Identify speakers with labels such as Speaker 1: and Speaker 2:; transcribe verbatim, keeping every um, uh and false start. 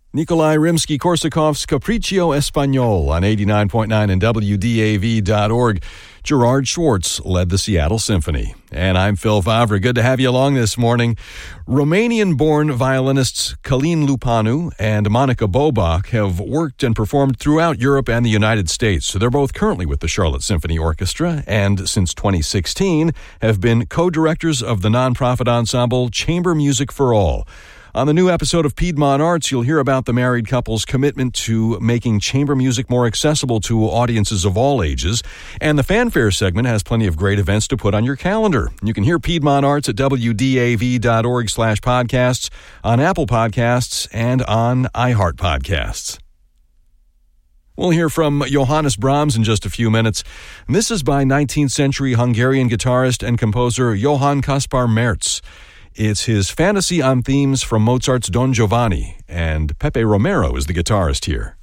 Speaker 1: Nikolai Rimsky-Korsakov's Capriccio Espagnol on eighty-nine point nine and W D A V dot org. Gerard Schwartz led the Seattle Symphony. And I'm Phil Favre. Good to have you along this morning. Romanian-born violinists Călin Lupanu and Monica Bobach have worked and performed throughout Europe and the United States. So they're both currently with the Charlotte Symphony Orchestra and since twenty sixteen have been co-directors of the nonprofit ensemble Chamber Music for All. On the new episode of Piedmont Arts, you'll hear about the married couple's commitment to making chamber music more accessible to audiences of all ages. And the fanfare segment has plenty of great events to put on your calendar. You can hear Piedmont Arts at W D A V dot org slash podcasts, on Apple Podcasts, and on iHeart Podcasts. We'll hear from Johannes Brahms in just a few minutes. This is by nineteenth century Hungarian guitarist and composer Johann Kaspar Merz. It's his fantasy on themes from Mozart's Don Giovanni, and Pepe Romero is the guitarist here.